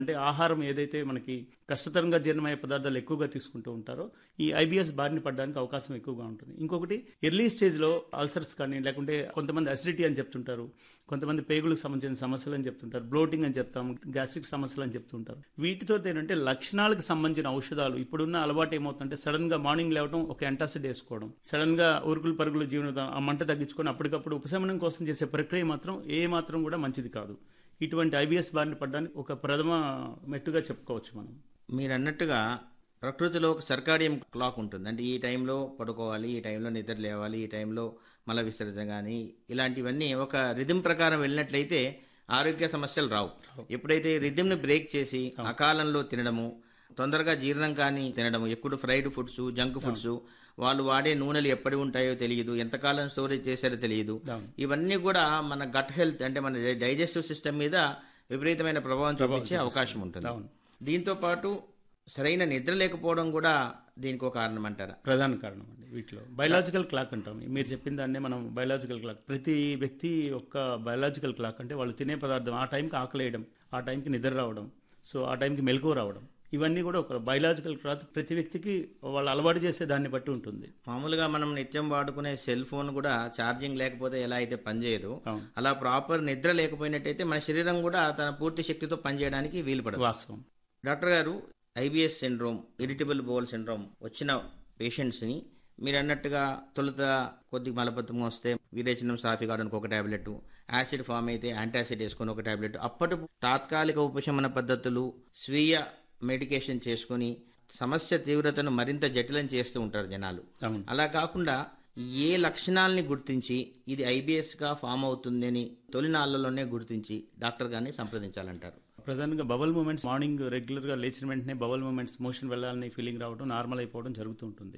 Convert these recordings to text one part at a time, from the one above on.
అంటే ఆహారం ఏదైతే మనకి కష్టతరంగా జీర్ణమయ్యే పదార్థాలు ఎక్కువగా తీసుకుంటూ ఉంటారో ఈ ఐబిఎస్ బారిన పడడానికి అవకాశం ఎక్కువగా ఉంటుంది. ఇంకొకటి ఎర్లీ స్టేజ్లో అల్సర్స్ కానీ లేకుంటే కొంతమంది అసిడిటీ అని చెప్తుంటారు, కొంతమంది పేగులకు సంబంధించిన సమస్యలు అని చెప్తుంటారు, బ్లోటింగ్ అని చెప్తాం, గ్యాస్ట్రిక్ సమస్యలు అని చెప్తుంటారు. వీటితో ఏంటంటే లక్షణాలకు సంబంధించిన ఔషధాలు ఇప్పుడున్న అలవాటు ఏమవుతుందంటే సడన్ గా మార్నింగ్ లేవడం ఒక యాంటాసిడ్ వేసుకోవడం, సడన్ గా ఉరుకులు పరుగులు జీవన ఆ మంట తగ్గించుకొని అప్పటికప్పుడు ఉపశమనం కోసం చేసే ప్రక్రియ మాత్రం ఏ మాత్రం కూడా మంచిది కాదు. ఇటువంటి ఐబిఎస్ బారిన పడడానికి ఒక ప్రథమ మెట్టుగా చెప్పుకోవచ్చు మనం. మీరు అన్నట్టుగా ప్రకృతిలో ఒక సర్కాడియం క్లాక్ ఉంటుంది. అంటే ఈ టైంలో పడుకోవాలి, ఈ టైంలో నిద్ర లేవాలి, ఈ టైంలో మల విసర్జన కానీ ఇలాంటివన్నీ ఒక రిథం ప్రకారం వెళ్ళినట్లయితే ఆరోగ్య సమస్యలు రావు. ఎప్పుడైతే రిథంని బ్రేక్ చేసి అకాలంలో తినడము, తొందరగా జీర్ణం కానీ తినడము, ఎక్కువ ఫ్రైడ్ ఫుడ్స్, జంక్ ఫుడ్స్, వాళ్ళు వాడే నూనెలు ఎప్పటి ఉంటాయో తెలియదు, ఎంతకాలం స్టోరేజ్ చేశారో తెలియదు, ఇవన్నీ కూడా మన గట్ హెల్త్ అంటే మన డైజెస్టివ్ సిస్టమ్ మీద విపరీతమైన ప్రభావం చూపించే అవకాశం ఉంటుంది. దీంతో పాటు సరైన నిద్ర లేకపోవడం కూడా దీనికి ఒక కారణం అంటారా? ప్రధాన కారణం అండి. వీటిలో బయలాజికల్ క్లాక్ అంటాం. మీరు చెప్పిన దాన్నే మనం బయలాజికల్ క్లాక్. ప్రతి వ్యక్తి యొక్క బయలాజికల్ క్లాక్ అంటే వాళ్ళు తినే పదార్థం ఆ టైంకి ఆకలేయడం, ఆ టైంకి నిద్ర రావడం, సో ఆ టైంకి మెలకువ రావడం, ఇవన్నీ కూడా ఒక బయలాజికల్ క్లాక్ ప్రతి వ్యక్తికి వాళ్ళు అలవాటు చేసే దాన్ని బట్టి ఉంటుంది. మామూలుగా మనం నిత్యం వాడుకునే సెల్ ఫోన్ కూడా ఛార్జింగ్ లేకపోతే ఎలా అయితే పనిచేయదు, అలా ప్రాపర్ నిద్ర లేకపోయినట్టయితే మన శరీరం కూడా తన పూర్తి శక్తితో పనిచేయడానికి వీలు పడదు. వాస్తవం. డాక్టర్ గారు, IBS syndrome, irritable bowel syndrome వచ్చిన పేషెంట్స్ని మీరు అన్నట్టుగా తొలుత కొద్దిగా మలబద్ధకం వస్తే విరేచనం సాఫీ కావడానికి ఒక టాబ్లెట్, యాసిడ్ ఫామ్ అయితే యాంటాసిడ్ వేసుకొని ఒక టాబ్లెట్, అప్పటి తాత్కాలిక ఉపశమన పద్ధతులు, స్వీయ మెడికేషన్ చేసుకుని సమస్య తీవ్రతను మరింత జటిలం చేస్తూ ఉంటారు జనాలు. అలా కాకుండా ఏ లక్షణాలని గుర్తించి ఇది ఐబిఎస్ గా ఫామ్ అవుతుంది అని తొలినాళ్లలోనే గుర్తించి డాక్టర్ గారిని సంప్రదించాలంటారు? ప్రధానంగా బబల్ మూమెంట్స్, మార్నింగ్ రెగ్యులర్ గా లేచిన వెంటనే బబల్ మూమెంట్స్, మోషన్ వెళ్ళాలని ఫీలింగ్ రావడం, నార్మల్ అయిపోవడం జరుగుతూ ఉంటుంది.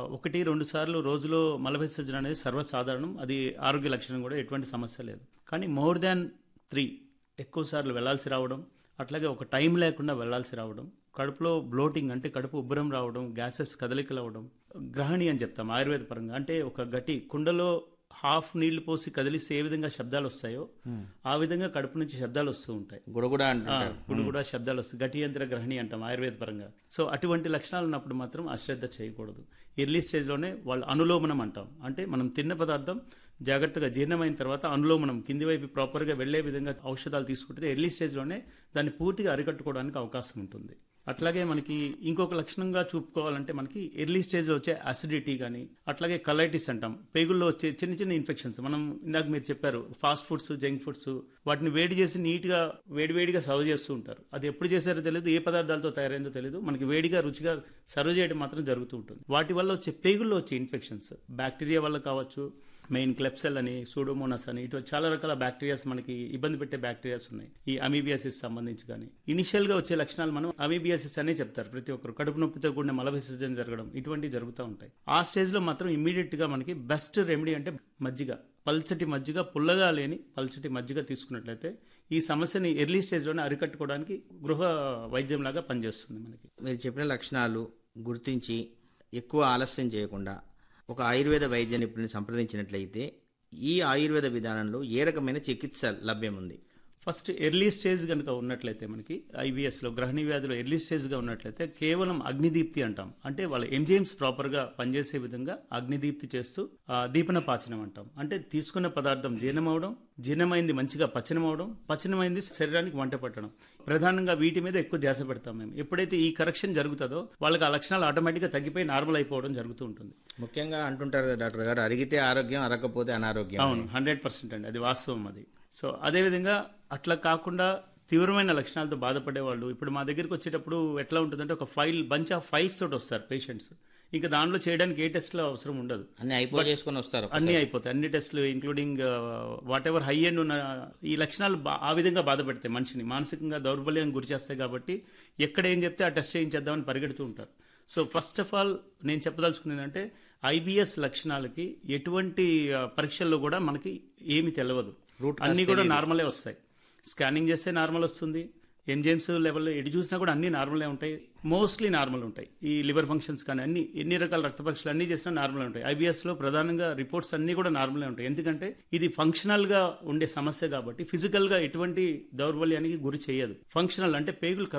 1-2 సార్లు రోజులో మల విసర్జన అనేది సర్వసాధారణం. అది ఆరోగ్య లక్షణం కూడా, ఎటువంటి సమస్య లేదు. కానీ మోర్ దాన్ 3 ఎక్కువ సార్లు వెళ్లాల్సి రావడం, అట్లాగే ఒక టైం లేకుండా వెళ్లాల్సి రావడం, కడుపులో బ్లోటింగ్ అంటే కడుపు ఉబ్బరం రావడం, గ్యాసెస్ కదలికలు అవ్వడం, గ్రహణి అని చెప్తాం ఆయుర్వేద పరంగా. అంటే ఒక గట్టి కుండలో హాఫ్ నీళ్లు పోసి కదిలిస్తే ఏ విధంగా శబ్దాలు వస్తాయో ఆ విధంగా కడుపు నుంచి శబ్దాలు వస్తూ ఉంటాయి. గుడుగుడా శబ్దాలు వస్తాయి. గటి యంత్ర గ్రహణి అంటాం ఆయుర్వేద పరంగా. సో అటువంటి లక్షణాలు ఉన్నప్పుడు మాత్రం అశ్రద్ధ చేయకూడదు. ఎర్లీ స్టేజ్లోనే వాళ్ళు అనులోమనం అంటాం. అంటే మనం తిన్న పదార్థం జాగ్రత్తగా జీర్ణమైన తర్వాత అనులోమనం కింది వైపు ప్రాపర్గా వెళ్లే విధంగా ఔషధాలు తీసుకుంటే ఎర్లీ స్టేజ్లోనే దాన్ని పూర్తిగా అరికట్టుకోవడానికి అవకాశం ఉంటుంది. అట్లాగే మనకి ఇంకొక లక్షణంగా చూపుకోవాలంటే మనకి ఎర్లీ స్టేజ్లో వచ్చే అసిడిటీ కానీ, అట్లాగే కలైటిస్ అంటాం, పేగుల్లో వచ్చే చిన్న చిన్న ఇన్ఫెక్షన్స్. మనం ఇందాక మీరు చెప్పారు ఫాస్ట్ ఫుడ్స్, జంక్ ఫుడ్స్, వాటిని వేడి చేసి నీట్గా వేడివేడిగా సర్వ్ చేస్తూ ఉంటారు. అది ఎప్పుడు చేశారో తెలియదు, ఏ పదార్థాలతో తయారైందో తెలియదు, మనకి వేడిగా రుచిగా సర్వ్ చేయడం మాత్రం జరుగుతూ ఉంటుంది. వాటి వల్ల వచ్చే పేగుల్లో వచ్చే ఇన్ఫెక్షన్స్ బ్యాక్టీరియా వల్ల కావచ్చు, మెయిన్ క్లెప్సెల్ అని, సూడోమోనాస్ అని, ఇటు చాలా రకాల బ్యాక్టీరియాస్ మనకి ఇబ్బంది పెట్టే బ్యాక్టీరియాస్ ఉన్నాయి. ఈ అమీబియాసిస్ సంబంధించి కానీ ఇనిషియల్ గా వచ్చే లక్షణాలు మనం అమీబియాసిస్ అనే చెప్తారు. ప్రతి ఒక్కరు కడుపు నొప్పితో కూడిన మల విసర్జన జరగడం ఇటువంటివి జరుగుతూ ఉంటాయి. ఆ స్టేజ్ లో మాత్రం ఇమ్మీడియట్ గా మనకి బెస్ట్ రెమెడీ అంటే మజ్జిగ, పల్చటి మజ్జిగ, పుల్లగా లేని పల్చటి మజ్జిగ తీసుకున్నట్లయితే ఈ సమస్యని ఎర్లీ స్టేజ్ లోనే అరికట్టుకోవడానికి గృహ వైద్యం లాగా పనిచేస్తుంది. మనకి మీరు చెప్పిన లక్షణాలు గుర్తించి ఎక్కువ ఆలస్యం చేయకుండా ఒక ఆయుర్వేద వైద్య నిపుణుని సంప్రదించినట్లయితే ఈ ఆయుర్వేద విధానంలో ఏ రకమైన చికిత్స లభ్యం ఉంది? ఫస్ట్ ఎర్లీ స్టేజ్ కనుక ఉన్నట్లయితే మనకి ఐబిఎస్లో గ్రహణి వ్యాధిలో ఎర్లీ స్టేజ్గా ఉన్నట్లయితే కేవలం అగ్నిదీప్తి అంటాం. అంటే వాళ్ళ ఎంజైమ్స్ ప్రాపర్గా పనిచేసే విధంగా అగ్నిదీప్తి చేస్తూ దీపన పాచనం అంటాం. అంటే తీసుకున్న పదార్థం జీర్ణమవడం, జీర్ణమైంది మంచిగా పచనమవడం, పచనమైంది శరీరానికి వంట పట్టడం, ప్రధానంగా వీటి మీద ఎక్కువ ధ్యాస పెడతాం మేము. ఎప్పుడైతే ఈ కరెక్షన్ జరుగుతుందో వాళ్ళకి ఆ లక్షణాలు ఆటోమేటిక్గా తగ్గిపోయి నార్మల్ అయిపోవడం జరుగుతూ ఉంటుంది. ముఖ్యంగా అంటుంటారు డాక్టర్ గారు, అరిగితే ఆరోగ్యం, అరగకపోతే అనారోగ్యం. అవును, 100% అండి, అది వాస్తవం అది. సో అదేవిధంగా అట్లా కాకుండా తీవ్రమైన లక్షణాలతో బాధపడే వాళ్ళు ఇప్పుడు మా దగ్గరికి వచ్చేటప్పుడు ఎట్లా ఉంటుందంటే ఒక బంచ్ ఆఫ్ ఫైల్స్ తోటి వస్తారు పేషెంట్స్. ఇంకా దానిలో చేయడానికి ఏ టెస్ట్లో అవసరం ఉండదు, అన్ని వస్తారు, అన్ని అయిపోతాయి, అన్ని టెస్టులు including what ever high end ఉన్న ఈ లక్షణాలు ఆ విధంగా బాధ పెడతాయి, మనిషిని మానసికంగా దౌర్బల్యానికి గురి చేస్తాయి. కాబట్టి ఎక్కడ ఏం చెప్తే ఆ టెస్ట్ చేయించేద్దామని పరిగెడుతూ ఉంటారు. సో ఫస్ట్ ఆఫ్ ఆల్ నేను చెప్పదలుచుకునేది అంటే ఐబిఎస్ లక్షణాలకి ఎటువంటి పరీక్షల్లో కూడా మనకి ఏమి తెలియదు, అన్నీ కూడా నార్మలే వస్తాయి. స్కానింగ్ చేస్తే నార్మల్ వస్తుంది, ఎంజైమ్స్ లెవెల్ ఎటు చూసినా కూడా అన్ని నార్మలే ఉంటాయి, మోస్ట్లీ నార్మల్ ఉంటాయి. ఈ లివర్ ఫంక్షన్స్ కానీ ఎన్ని రకాల రక్త పరీక్షలు అన్ని చేసినా నార్మల్ ఉంటాయి. IBS లో ప్రధానంగా రిపోర్ట్స్ అన్ని కూడా నార్మలే ఉంటాయి. ఎందుకంటే ఇది ఫంక్షనల్ గా ఉండే సమస్య కాబట్టి ఫిజికల్ గా ఎటువంటి దౌర్బల్యానికి గురి చేయదు. ఫంక్షనల్ అంటే పేగులు